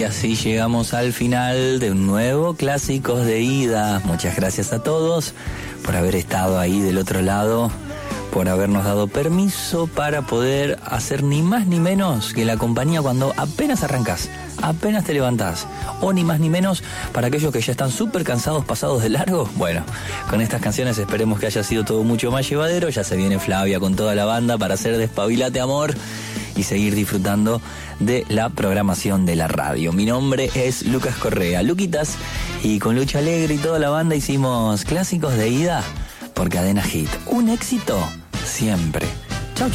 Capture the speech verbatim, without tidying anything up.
Y así llegamos al final de un nuevo Clásicos de Ida. Muchas gracias a todos por haber estado ahí del otro lado, por habernos dado permiso para poder hacer ni más ni menos que la compañía cuando apenas arrancás, apenas te levantás, o ni más ni menos para aquellos que ya están súper cansados, pasados de largo. Bueno, con estas canciones esperemos que haya sido todo mucho más llevadero. Ya se viene Flavia con toda la banda para hacer Despabilate Amor y seguir disfrutando de la programación de la radio. Mi nombre es Lucas Correa, Luquitas, y con Lucha Alegre y toda la banda hicimos Clásicos de Ida por Cadena Hit. Un éxito siempre.